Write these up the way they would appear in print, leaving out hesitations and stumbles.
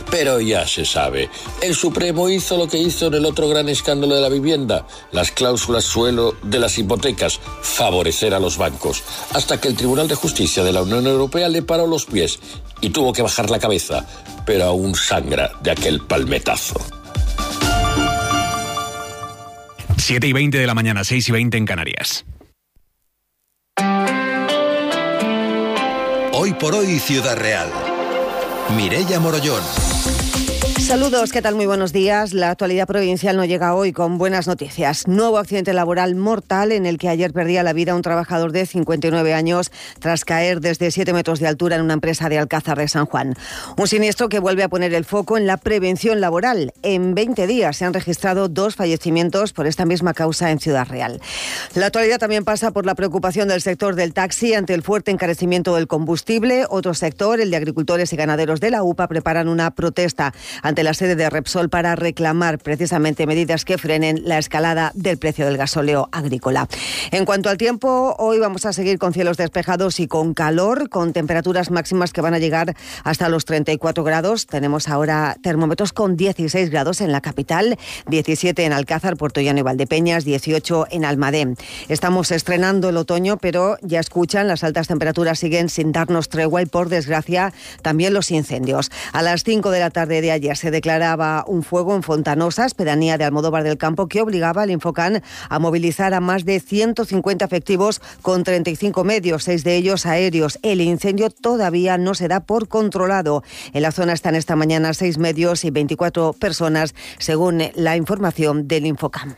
Pero ya se sabe, el Supremo hizo lo que hizo en el otro gran escándalo de la vivienda, las cláusulas suelo de las hipotecas, favorecer a los bancos, hasta que el Tribunal de Justicia de la Unión Europea le paró los pies y tuvo que bajar la cabeza, pero aún sangra de aquel palmetazo. 7:20 de la mañana, 6:20 en Canarias. Hoy por hoy, Ciudad Real. Mireia Morollón. Saludos, ¿qué tal? Muy buenos días. La actualidad provincial no llega hoy con buenas noticias. Nuevo accidente laboral mortal en el que ayer perdía la vida un trabajador de 59 años tras caer desde 7 metros de altura en una empresa de Alcázar de San Juan. Un siniestro que vuelve a poner el foco en la prevención laboral. En 20 días se han registrado 2 fallecimientos por esta misma causa en Ciudad Real. La actualidad también pasa por la preocupación del sector del taxi ante el fuerte encarecimiento del combustible. Otro sector, el de agricultores y ganaderos de la UPA, preparan una protesta ante la sede de Repsol para reclamar precisamente medidas que frenen la escalada del precio del gasóleo agrícola. En cuanto al tiempo, hoy vamos a seguir con cielos despejados y con calor, con temperaturas máximas que van a llegar hasta los 34 grados. Tenemos ahora termómetros con 16 grados en la capital, 17 en Alcázar, Puerto Llano y Valdepeñas, 18 en Almadén. Estamos estrenando el otoño, pero ya escuchan, las altas temperaturas siguen sin darnos tregua y, por desgracia, también los incendios. A las 5 de la tarde de ayer se declaraba un fuego en Fontanosas, pedanía de Almodóvar del Campo, que obligaba al Infocan a movilizar a más de 150 efectivos con 35 medios, 6 de ellos aéreos. El incendio todavía no se da por controlado. En la zona están esta mañana 6 medios y 24 personas, según la información del Infocan.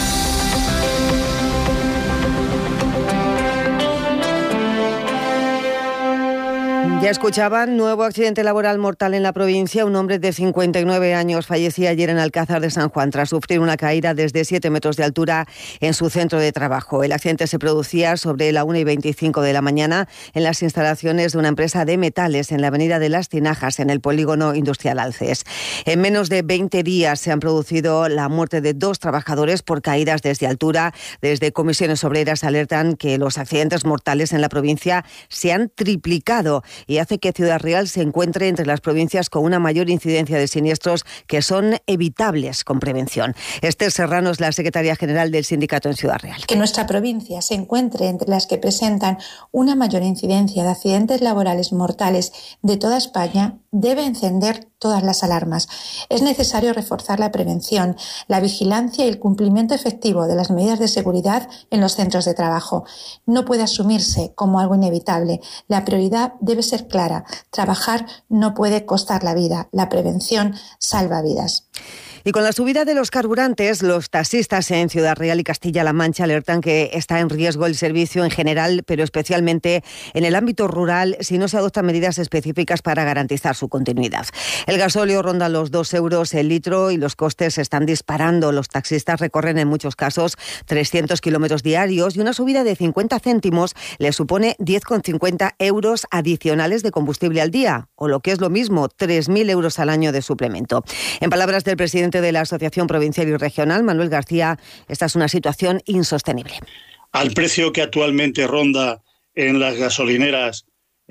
Ya escuchaban, nuevo accidente laboral mortal en la provincia. Un hombre de 59 años fallecía ayer en Alcázar de San Juan tras sufrir una caída desde 7 metros de altura en su centro de trabajo. El accidente se producía sobre la 1:25 de la mañana en las instalaciones de una empresa de metales en la avenida de Las Tinajas, en el polígono industrial Alces. En menos de 20 días se han producido la muerte de 2 trabajadores por caídas desde altura. Desde Comisiones Obreras alertan que los accidentes mortales en la provincia se han triplicado y hace que Ciudad Real se encuentre entre las provincias con una mayor incidencia de siniestros que son evitables con prevención. Esther Serrano es la secretaria general del sindicato en Ciudad Real. Que nuestra provincia se encuentre entre las que presentan una mayor incidencia de accidentes laborales mortales de toda España debe encender todas las alarmas. Es necesario reforzar la prevención, la vigilancia y el cumplimiento efectivo de las medidas de seguridad en los centros de trabajo. No puede asumirse como algo inevitable. La prioridad debe ser clara. Trabajar no puede costar la vida. La prevención salva vidas. Y con la subida de los carburantes, los taxistas en Ciudad Real y Castilla-La Mancha alertan que está en riesgo el servicio en general, pero especialmente en el ámbito rural, si no se adoptan medidas específicas para garantizar su continuidad. El gasóleo ronda los 2 euros el litro y los costes se están disparando. Los taxistas recorren en muchos casos 300 kilómetros diarios y una subida de 50 céntimos les supone 10,50 euros adicionales de combustible al día, o lo que es lo mismo, 3.000 euros al año de suplemento. En palabras del presidente de la Asociación Provincial y Regional, Manuel García, esta es una situación insostenible. Al precio que actualmente ronda en las gasolineras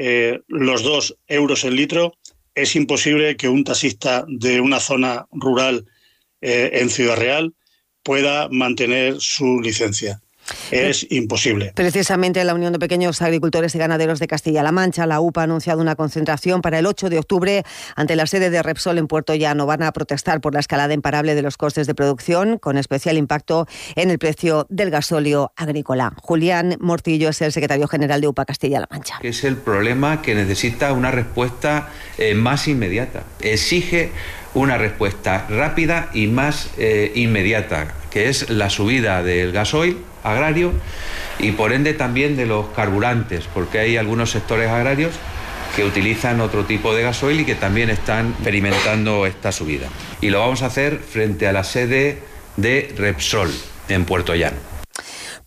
los 2 euros el litro, es imposible que un taxista de una zona rural en Ciudad Real pueda mantener su licencia. Es imposible. Precisamente la Unión de Pequeños Agricultores y Ganaderos de Castilla-La Mancha, la UPA, ha anunciado una concentración para el 8 de octubre ante la sede de Repsol en Puerto Llano. Van a protestar por la escalada imparable de los costes de producción, con especial impacto en el precio del gasóleo agrícola. Julián Mortillo es el secretario general de UPA Castilla-La Mancha. Es el problema que necesita una respuesta más inmediata. Exige una respuesta rápida y más inmediata, que es la subida del gasoil agrario y por ende también de los carburantes, porque hay algunos sectores agrarios que utilizan otro tipo de gasoil y que también están experimentando esta subida. Y lo vamos a hacer frente a la sede de Repsol en Puerto Llano.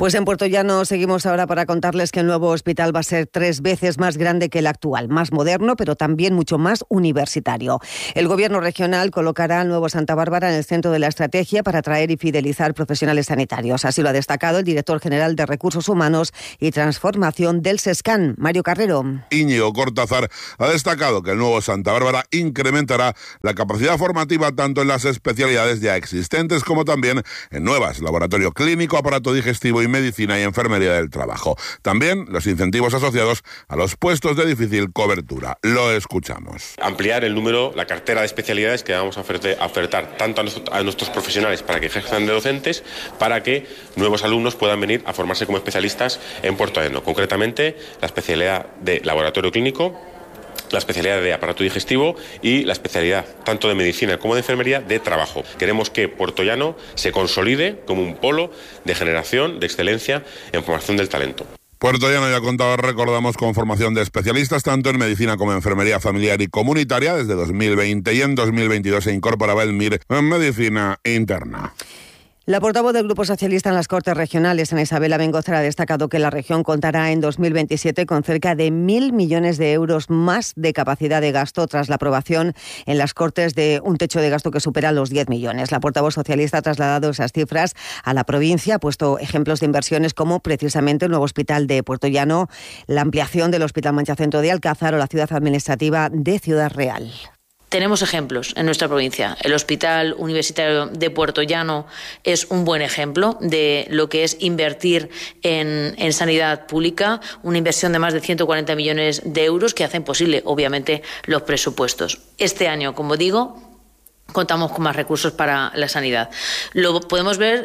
Pues en Puertollano seguimos ahora para contarles que el nuevo hospital va a ser 3 veces más grande que el actual, más moderno, pero también mucho más universitario. El Gobierno regional colocará al nuevo Santa Bárbara en el centro de la estrategia para atraer y fidelizar profesionales sanitarios. Así lo ha destacado el director general de Recursos Humanos y Transformación del SESCAN, Mario Carrero. Íñigo Cortázar ha destacado que el nuevo Santa Bárbara incrementará la capacidad formativa tanto en las especialidades ya existentes como también en nuevas: laboratorio clínico, aparato digestivo y medicina y enfermería del trabajo. También los incentivos asociados a los puestos de difícil cobertura. Lo escuchamos. Ampliar el número, la cartera de especialidades que vamos a ofertar tanto a nuestros profesionales para que ejerzan de docentes, para que nuevos alumnos puedan venir a formarse como especialistas en Puertollano. Concretamente, la especialidad de laboratorio clínico, la especialidad de aparato digestivo y la especialidad tanto de medicina como de enfermería de trabajo. Queremos que Puertollano se consolide como un polo de generación de excelencia en formación del talento. Puertollano ya contaba, recordamos, con formación de especialistas tanto en medicina como en enfermería familiar y comunitaria desde 2020, y en 2022 se incorporaba el MIR en medicina interna. La portavoz del Grupo Socialista en las Cortes Regionales, Ana Isabel Abengoza, ha destacado que la región contará en 2027 con cerca de 1.000 millones de euros más de capacidad de gasto tras la aprobación en las Cortes de un techo de gasto que supera los 10 millones. La portavoz socialista ha trasladado esas cifras a la provincia, ha puesto ejemplos de inversiones como precisamente el nuevo hospital de Puertollano, la ampliación del Hospital Mancha-Centro de Alcázar o la ciudad administrativa de Ciudad Real. Tenemos ejemplos en nuestra provincia. El Hospital Universitario de Puertollano es un buen ejemplo de lo que es invertir en sanidad pública, una inversión de más de 140 millones de euros que hacen posible, obviamente, los presupuestos. Este año, como digo, contamos con más recursos para la sanidad. Lo podemos ver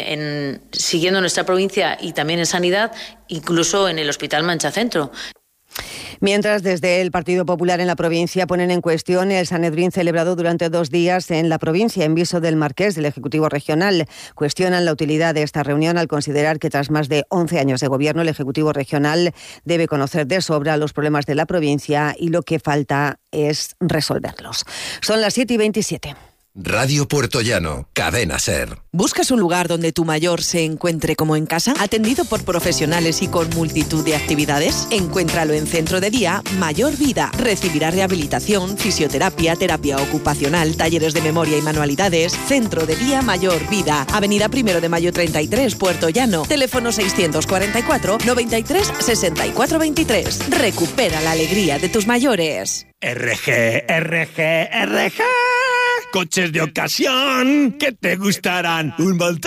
siguiendo nuestra provincia y también en sanidad, incluso en el Hospital Mancha-Centro. Mientras, desde el Partido Popular en la provincia ponen en cuestión el Sanedrín celebrado durante 2 días en la provincia en Viso del Marqués del Ejecutivo Regional. Cuestionan la utilidad de esta reunión al considerar que tras más de 11 años de gobierno el Ejecutivo Regional debe conocer de sobra los problemas de la provincia y lo que falta es resolverlos. Son las 7:27. Radio Puertollano, Cadena SER. ¿Buscas un lugar donde tu mayor se encuentre como en casa? Atendido por profesionales y con multitud de actividades. Encuéntralo en Centro de Día Mayor Vida. Recibirá rehabilitación, fisioterapia, terapia ocupacional, talleres de memoria y manualidades. Centro de Día Mayor Vida. Avenida 1 de Mayo 33, Puertollano. Teléfono 644 93 64 23. Recupera la alegría de tus mayores. RG. Coches de ocasión que te gustarán un montón.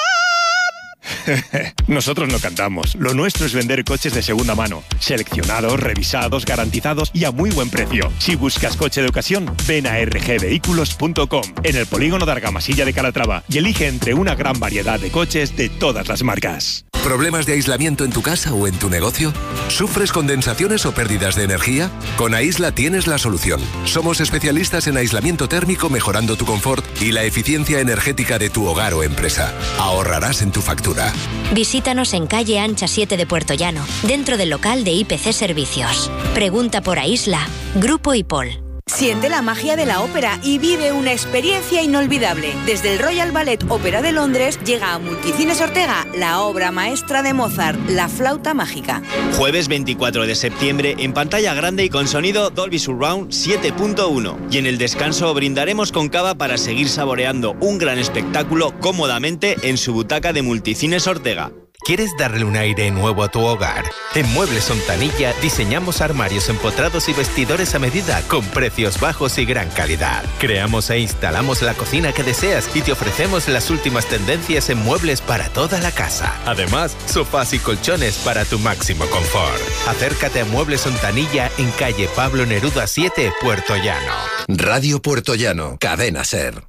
Nosotros no cantamos. Lo nuestro es vender coches de segunda mano, seleccionados, revisados, garantizados y a muy buen precio. Si buscas coche de ocasión, ven a rgvehículos.com en el polígono de Argamasilla de Calatrava y elige entre una gran variedad de coches de todas las marcas. ¿Problemas de aislamiento en tu casa o en tu negocio? ¿Sufres condensaciones o pérdidas de energía? Con Aisla tienes la solución. Somos especialistas en aislamiento térmico, mejorando tu confort y la eficiencia energética de tu hogar o empresa. Ahorrarás en tu factura. Visítanos en calle Ancha 7 de Puertollano, dentro del local de IPC Servicios. Pregunta por Aisla, Grupo IPOL. Siente la magia de la ópera y vive una experiencia inolvidable. Desde el Royal Ballet Ópera de Londres llega a Multicines Ortega la obra maestra de Mozart, La Flauta Mágica. Jueves 24 de septiembre en pantalla grande y con sonido Dolby Surround 7.1. Y en el descanso brindaremos con cava para seguir saboreando un gran espectáculo cómodamente en su butaca de Multicines Ortega. ¿Quieres darle un aire nuevo a tu hogar? En Muebles Ontanilla diseñamos armarios empotrados y vestidores a medida con precios bajos y gran calidad. Creamos e instalamos la cocina que deseas y te ofrecemos las últimas tendencias en muebles para toda la casa. Además, sofás y colchones para tu máximo confort. Acércate a Muebles Ontanilla en calle Pablo Neruda 7, Puertollano. Radio Puertollano, Cadena SER.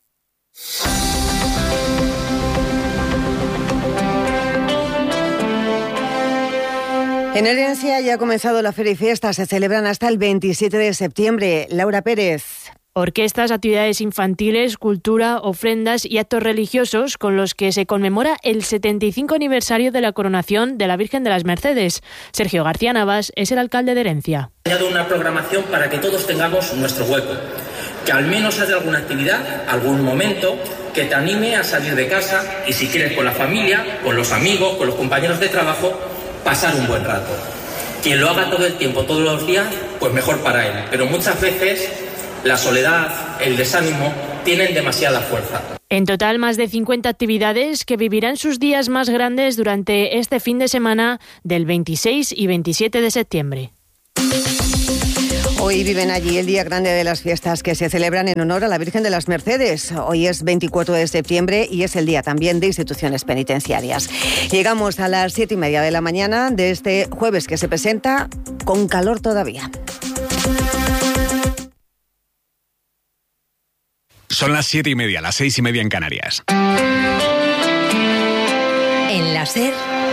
En Herencia ya ha comenzado la Feria y Fiesta. Se celebran hasta el 27 de septiembre. Laura Pérez. Orquestas, actividades infantiles, cultura, ofrendas y actos religiosos con los que se conmemora el 75 aniversario de la coronación de la Virgen de las Mercedes. Sergio García Navas es el alcalde de Herencia. Añado una programación para que todos tengamos nuestro hueco, que al menos haya alguna actividad, algún momento que te anime a salir de casa y, si quieres, con la familia, con los amigos, con los compañeros de trabajo, pasar un buen rato. Quien lo haga todo el tiempo, todos los días, pues mejor para él. Pero muchas veces la soledad, el desánimo, tienen demasiada fuerza. En total, más de 50 actividades que vivirán sus días más grandes durante este fin de semana del 26 y 27 de septiembre. Hoy viven allí el día grande de las fiestas que se celebran en honor a la Virgen de las Mercedes. Hoy es 24 de septiembre y es el día también de instituciones penitenciarias. Llegamos a las 7:30 de la mañana de este jueves que se presenta con calor todavía. Son las 7:30, las 6:30 en Canarias. En la SER,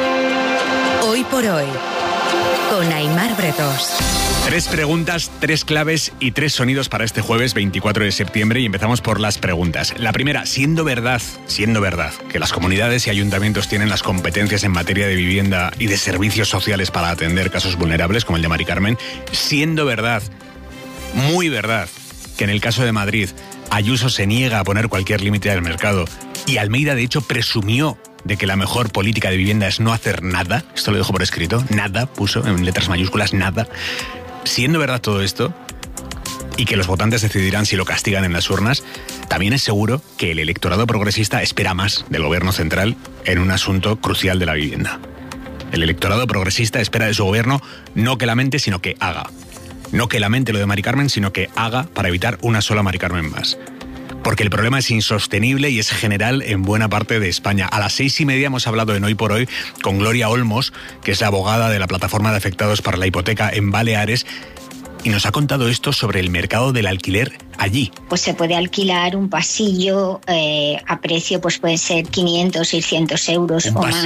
Hoy por Hoy, con Aimar Bretos. 3 preguntas, 3 claves y 3 sonidos para este jueves 24 de septiembre y empezamos por las preguntas. La primera, siendo verdad que las comunidades y ayuntamientos tienen las competencias en materia de vivienda y de servicios sociales para atender casos vulnerables como el de Mari Carmen, siendo verdad, muy verdad, que en el caso de Madrid Ayuso se niega a poner cualquier límite al mercado y Almeida de hecho presumió de que la mejor política de vivienda es no hacer nada, esto lo dejó por escrito, nada, puso en letras mayúsculas, nada. Siendo verdad todo esto, y que los votantes decidirán si lo castigan en las urnas, también es seguro que el electorado progresista espera más del gobierno central en un asunto crucial de la vivienda. El electorado progresista espera de su gobierno no que lamente, sino que haga. No que lamente lo de Mari Carmen, sino que haga para evitar una sola Mari Carmen más. Porque el problema es insostenible y es general en buena parte de España. A las 6:30 hemos hablado en Hoy por Hoy con Gloria Olmos, que es la abogada de la Plataforma de Afectados para la Hipoteca en Baleares, y nos ha contado esto sobre el mercado del alquiler allí. Pues se puede alquilar un pasillo a precio, pues puede ser 500, 600 euros o más.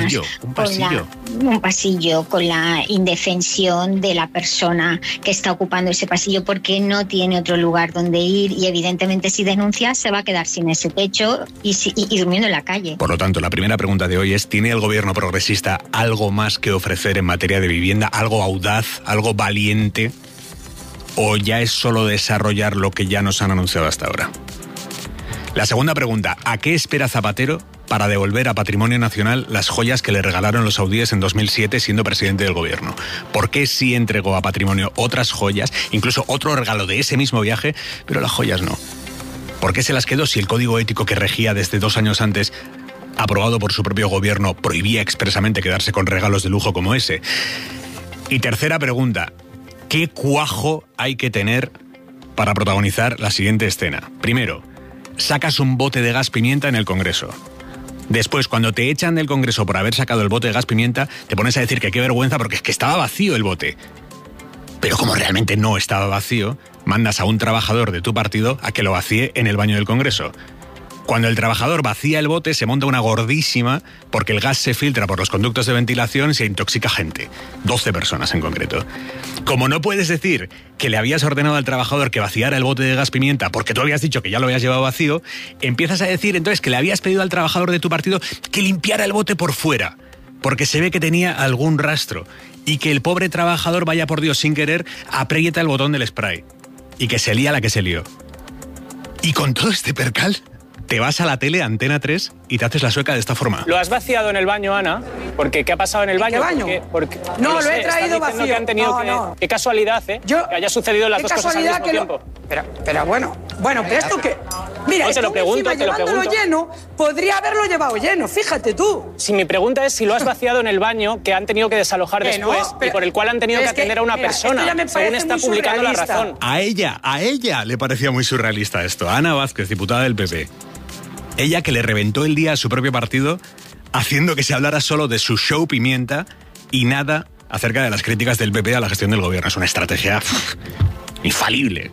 Un pasillo con la indefensión de la persona que está ocupando ese pasillo porque no tiene otro lugar donde ir y evidentemente si denuncia se va a quedar sin ese techo y durmiendo en la calle. Por lo tanto, la primera pregunta de hoy es, ¿tiene el gobierno progresista algo más que ofrecer en materia de vivienda? ¿Algo audaz? ¿Algo valiente? ¿O ya es solo desarrollar lo que ya nos han anunciado hasta ahora? La segunda pregunta, ¿a qué espera Zapatero para devolver a Patrimonio Nacional las joyas que le regalaron los saudíes en 2007 siendo presidente del gobierno? ¿Por qué sí entregó a Patrimonio otras joyas, incluso otro regalo de ese mismo viaje, pero las joyas no? ¿Por qué se las quedó si el código ético que regía desde 2 años antes, aprobado por su propio gobierno, prohibía expresamente quedarse con regalos de lujo como ese? Y tercera pregunta, ¿qué cuajo hay que tener para protagonizar la siguiente escena? Primero, sacas un bote de gas pimienta en el Congreso. Después, cuando te echan del Congreso por haber sacado el bote de gas pimienta, te pones a decir que qué vergüenza porque es que estaba vacío el bote. Pero como realmente no estaba vacío, mandas a un trabajador de tu partido a que lo vacíe en el baño del Congreso. Cuando el trabajador vacía el bote, se monta una gordísima porque el gas se filtra por los conductos de ventilación y se intoxica gente. 12 personas en concreto. Como no puedes decir que le habías ordenado al trabajador que vaciara el bote de gas pimienta porque tú habías dicho que ya lo habías llevado vacío, empiezas a decir entonces que le habías pedido al trabajador de tu partido que limpiara el bote por fuera, porque se ve que tenía algún rastro, y que el pobre trabajador, vaya por Dios, sin querer, aprieta el botón del spray, y que se lía la que se lió. Y con todo este percal, te vas a la tele, Antena 3, y te haces la sueca de esta forma. ¿Lo has vaciado en el baño, Ana? Porque ¿qué ha pasado en el baño? ¿Qué baño? Porque no, lo he traído vacío. Que han tenido no. Qué casualidad, ¿eh? Que haya sucedido las dos cosas al mismo tiempo. Pero bueno, pero esto que... Mira, no, te lo pregunto. Llevándolo lleno, podría haberlo llevado lleno, fíjate tú. Si mi pregunta es si lo has vaciado en el baño que han tenido que desalojar después y por el cual han tenido que atender a una persona, según está publicando La Razón. A ella le parecía muy surrealista esto. Ana Vázquez, diputada del PP. Ella que le reventó el día a su propio partido haciendo que se hablara solo de su show pimienta y nada acerca de las críticas del PP a la gestión del gobierno. Es una estrategia infalible.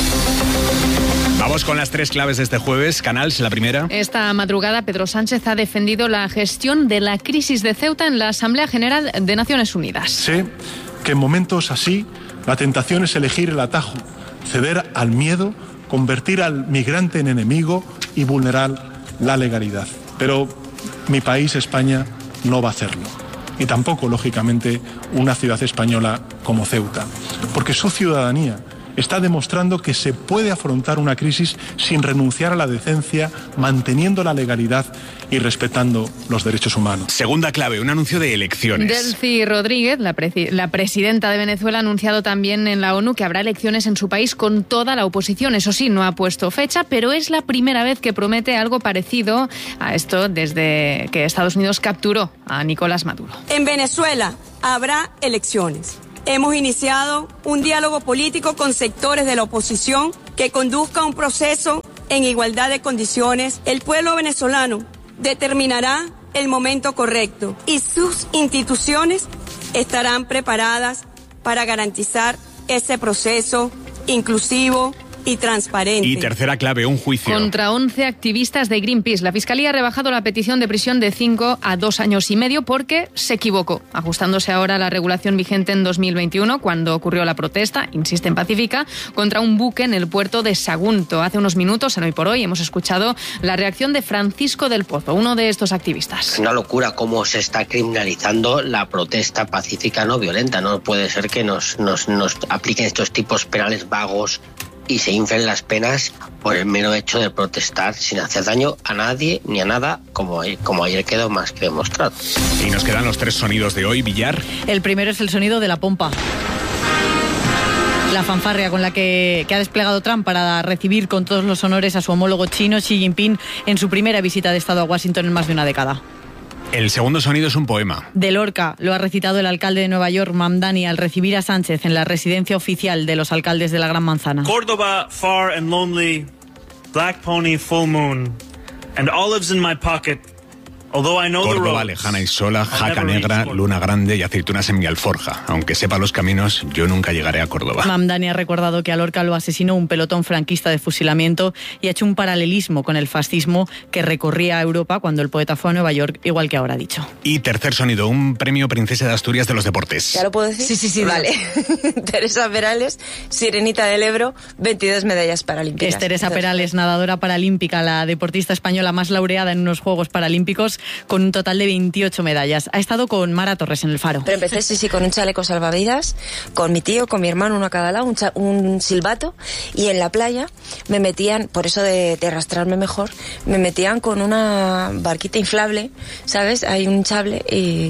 Vamos con las 3 claves de este jueves. Canals, la primera. Esta madrugada Pedro Sánchez ha defendido la gestión de la crisis de Ceuta en la Asamblea General de Naciones Unidas. Sé que en momentos así la tentación es elegir el atajo, ceder al miedo, convertir al migrante en enemigo y vulnerar la legalidad. Pero mi país, España, no va a hacerlo. Y tampoco, lógicamente, una ciudad española como Ceuta. Porque su ciudadanía está demostrando que se puede afrontar una crisis sin renunciar a la decencia, manteniendo la legalidad y respetando los derechos humanos. Segunda clave, un anuncio de elecciones. Delcy Rodríguez, la presidenta de Venezuela, ha anunciado también en la ONU que habrá elecciones en su país con toda la oposición. Eso sí, no ha puesto fecha, pero es la primera vez que promete algo parecido a esto desde que Estados Unidos capturó a Nicolás Maduro. En Venezuela habrá elecciones. Hemos iniciado un diálogo político con sectores de la oposición que conduzca un proceso en igualdad de condiciones. El pueblo venezolano determinará el momento correcto y sus instituciones estarán preparadas para garantizar ese proceso inclusivo y transparente. Y tercera clave, un juicio. Contra 11 activistas de Greenpeace. La Fiscalía ha rebajado la petición de prisión de 5 a 2 años y medio porque se equivocó, ajustándose ahora a la regulación vigente en 2021, cuando ocurrió la protesta, insisten pacífica, contra un buque en el puerto de Sagunto. Hace unos minutos, en Hoy por Hoy, hemos escuchado la reacción de Francisco del Pozo, uno de estos activistas. Es una locura cómo se está criminalizando la protesta pacífica no violenta. No puede ser que nos apliquen estos tipos penales vagos y se inflen las penas por el mero hecho de protestar sin hacer daño a nadie ni a nada, como ayer quedó más que demostrado. Y nos quedan los 3 sonidos de hoy, Villar. El primero es el sonido de la pompa. La fanfarria con la que ha desplegado Trump para recibir con todos los honores a su homólogo chino, Xi Jinping, en su primera visita de Estado a Washington en más de una década. El segundo sonido es un poema. De Lorca lo ha recitado el alcalde de Nueva York, Mamdani, al recibir a Sánchez en la residencia oficial de los alcaldes de la Gran Manzana. Córdoba, far and lonely, black pony, full moon, and olives in my pocket. Córdoba, lejana y sola, jaca negra, luna grande y aceitunas en mi alforja. Aunque sepa los caminos, yo nunca llegaré a Córdoba. Mamdani ha recordado que a Lorca lo asesinó un pelotón franquista de fusilamiento y ha hecho un paralelismo con el fascismo que recorría Europa cuando el poeta fue a Nueva York, igual que ahora ha dicho. Y tercer sonido, un premio Princesa de Asturias de los deportes. ¿Ya lo puedo decir? Sí. Vale. Teresa Perales, Sirenita del Ebro, 22 medallas paralímpicas. Es Teresa Perales, nadadora paralímpica, la deportista española más laureada en unos Juegos Paralímpicos, con un total de 28 medallas. Ha estado con Mara Torres en el Faro. Pero empecé, con un chaleco salvavidas, con mi tío, con mi hermano, uno a cada lado, un silbato, y en la playa me metían, por eso de arrastrarme mejor, me metían con una barquita inflable, ¿sabes? Hay un hinchable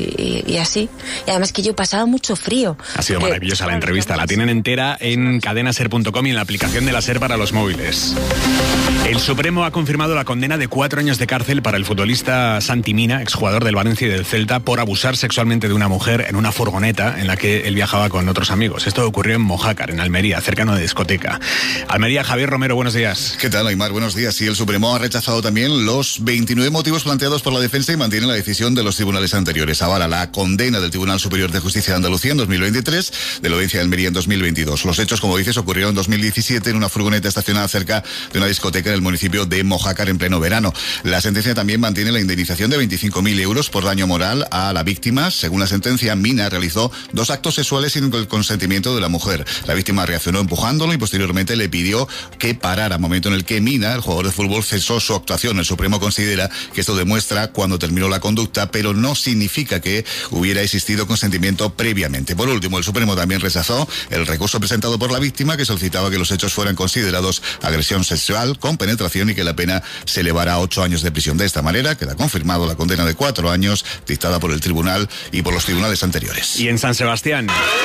y así. Y además que yo pasaba mucho frío. Ha sido maravillosa la entrevista. La tienen entera en cadenaser.com y en la aplicación de la SER para los móviles. El Supremo ha confirmado la condena de 4 años de cárcel para el futbolista Santi Mina, exjugador del Valencia y del Celta, por abusar sexualmente de una mujer en una furgoneta en la que él viajaba con otros amigos. Esto ocurrió en Mojácar, en Almería, cercano de discoteca. Almería, Javier Romero, buenos días. ¿Qué tal, Aymar? Buenos días. Y el Supremo ha rechazado también los 29 motivos planteados por la defensa y mantiene la decisión de los tribunales anteriores. Avala la condena del Tribunal Superior de Justicia de Andalucía en 2023, de la Audiencia de Almería en 2022. Los hechos, como dices, ocurrieron en 2017 en una furgoneta estacionada cerca de una discoteca en el municipio de Mojácar en pleno verano. La sentencia también mantiene la indemnización de 25.000 euros por daño moral a la víctima. Según la sentencia, Mina realizó 2 actos sexuales sin el consentimiento de la mujer. La víctima reaccionó empujándolo y posteriormente le pidió que parara, momento en el que Mina, el jugador de fútbol, cesó su actuación. El Supremo considera que esto demuestra cuando terminó la conducta, pero no significa que hubiera existido consentimiento previamente. Por último, el Supremo también rechazó el recurso presentado por la víctima, que solicitaba que los hechos fueran considerados agresión sexual con penetración y que la pena se elevara a 8 años de prisión. De esta manera queda confirmado la condena de 4 años dictada por el tribunal y por los tribunales anteriores. Y en San Sebastián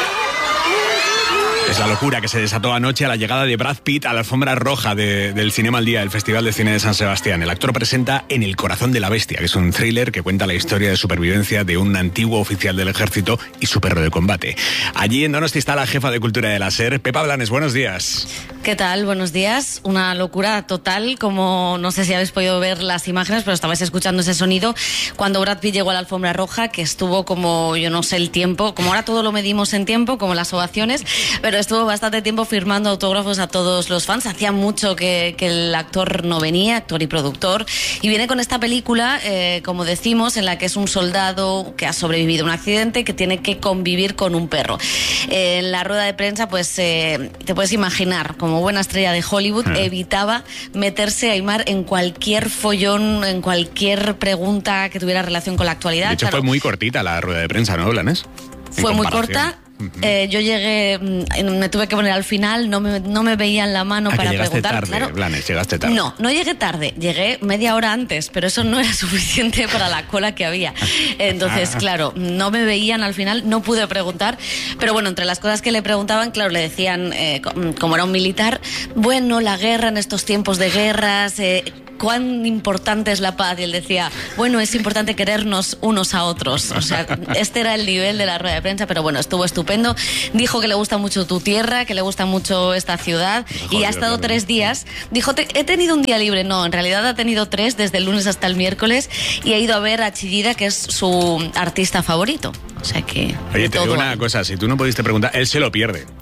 es la locura que se desató anoche a la llegada de Brad Pitt a la alfombra roja del Cinema al Día, el Festival de Cine de San Sebastián. El actor presenta En el corazón de la bestia, que es un thriller que cuenta la historia de supervivencia de un antiguo oficial del ejército y su perro de combate. Allí en Donosti está la jefa de cultura de la SER, Pepa Blanes. Buenos días. ¿Qué tal? Buenos días. Una locura total, como no sé si habéis podido ver las imágenes, pero estabais escuchando ese sonido cuando Brad Pitt llegó a la alfombra roja, que estuvo como, yo no sé el tiempo, como ahora todo lo medimos en tiempo, como las ovaciones, pero estuvo bastante tiempo firmando autógrafos a todos los fans. Hacía mucho que el actor no venía, actor y productor, y viene con esta película, como decimos, en la que es un soldado que ha sobrevivido a un accidente y que tiene que convivir con un perro. En la rueda de prensa, pues te puedes imaginar, como buena estrella de Hollywood, evitaba meterse, Aymar, en cualquier follón, en cualquier pregunta que tuviera relación con la actualidad. De hecho, claro, fue muy cortita la rueda de prensa, ¿no, Blanes? Fue muy corta Yo llegué, me tuve que poner al final, no me veían la mano para preguntar. Tarde, claro. Blanes, llegaste tarde. No llegué tarde, llegué media hora antes, pero eso no era suficiente para la cola que había. Entonces, claro, no me veían al final, no pude preguntar, pero bueno, entre las cosas que le preguntaban, claro, le decían, como era un militar, bueno, la guerra en estos tiempos de guerras, ¿cuán importante es la paz? Y él decía, bueno, es importante querernos unos a otros. O sea, este era el nivel de la rueda de prensa, pero bueno, estuvo estupendo. Dijo que le gusta mucho tu tierra, que le gusta mucho esta ciudad, y ha estado 3 días. Dijo, he tenido un día libre. No, en realidad ha tenido 3, desde el lunes hasta el miércoles, y ha ido a ver a Chillida, que es su artista favorito. O sea que... Oye, te digo una cosa, si tú no pudiste preguntar, él se lo pierde.